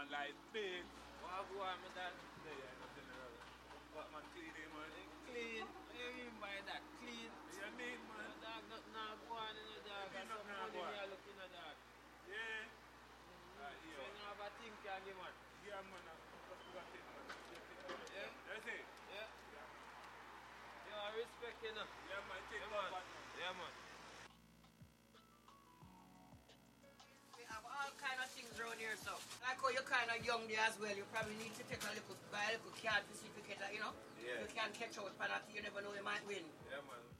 man like big. What go on with that? There you are, general. What man clean him, man? Clean. What do you mean by that? Clean. You mean, man? The dog nothing now go on in the dog. You mean That's some nothing now money go on? me are looking at dog. Yeah. So you have a think on the man. Yeah, man. Got it, man. Yeah? That's it. Yeah. You are respecting her. Yeah, man. Take Yeah, that man. back now. Yeah, man. We have all kind of things around here, so. Like how you're kind of young there as well, you probably need to take a little, buy a little card to see if you get a, you know? Yeah. You can catch out penalty, you never know you might win. Yeah, man.